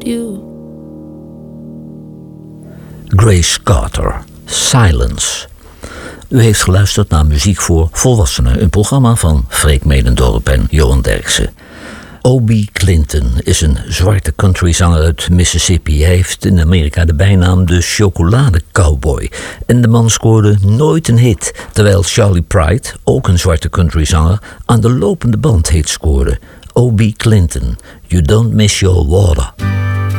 you. Grace Carter, Silence. U heeft geluisterd naar muziek voor volwassenen, een programma van Freek Medendorp en Johan Derksen. Obie Clinton is een zwarte countryzanger uit Mississippi. Hij heeft in Amerika de bijnaam de chocolade-cowboy. En de man scoorde nooit een hit, terwijl Charlie Pride, ook een zwarte countryzanger, aan de lopende band hits scoorde. Obie Clinton, You Don't Miss Your Water.